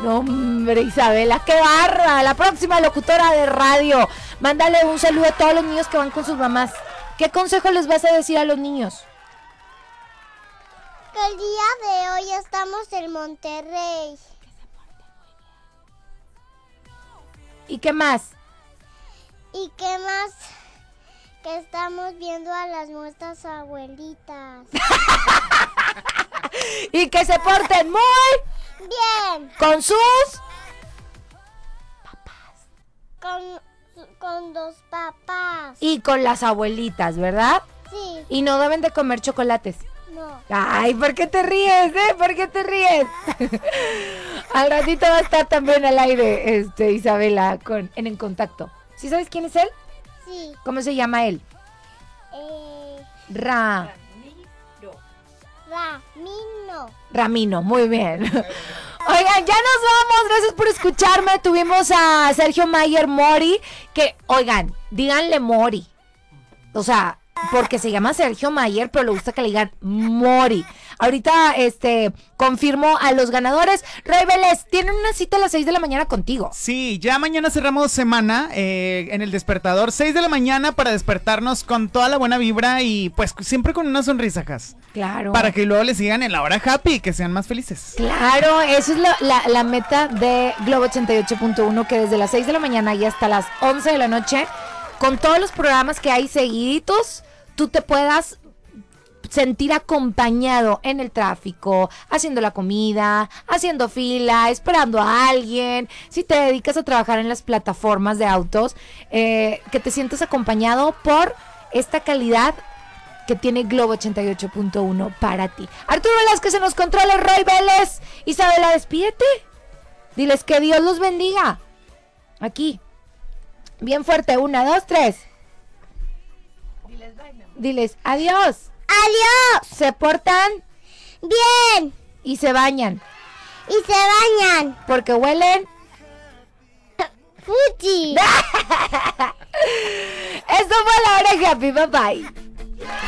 No, hombre, Isabela, qué barra. La próxima locutora de radio. Mándale un saludo a todos los niños que van con sus mamás. ¿Qué consejo les vas a decir a los niños? Que el día de hoy estamos en Monterrey. ¿Y qué más? ¿Y qué más? Que estamos viendo a nuestras abuelitas. Y que se porten muy bien con sus con los papás. Y con las abuelitas, ¿verdad? Sí. Y no deben de comer chocolates. No. Ay, ¿por qué te ríes, ¿Por qué te ríes? Al ratito va a estar también al aire, Isabela, en contacto. ¿Sí sabes quién es él? Sí. ¿Cómo se llama él? Ramino, muy bien. Oigan, ya nos vamos, gracias por escucharme. Tuvimos a Sergio Mayer Mori, que, oigan, díganle Mori. O sea, porque se llama Sergio Mayer, pero le gusta que le digan Mori. Ahorita, confirmo a los ganadores. Roy Vélez, tienen una cita a las 6 de la mañana contigo. Sí, ya mañana cerramos semana en el despertador, 6 de la mañana para despertarnos con toda la buena vibra y pues siempre con una sonrisa, Cas. Claro. Para que luego le sigan en la hora happy y que sean más felices. Claro, eso es la meta de Globo 88.1, que desde las 6 de la mañana y hasta las 11 de la noche, con todos los programas que hay seguiditos, tú te puedas sentir acompañado en el tráfico, haciendo la comida, haciendo fila, esperando a alguien. Si te dedicas a trabajar en las plataformas de autos, que te sientas acompañado por esta calidad que tiene Globo 88.1 para ti. Arturo Velázquez en los controles, Roy Vélez. Isabela, despídete. Diles que Dios los bendiga. Aquí. Bien fuerte, 1, 2, 3. Diles adiós. ¡Adiós! Se portan bien y se bañan. Y se bañan porque huelen Fuchi. Esto fue la hora happy, bye bye.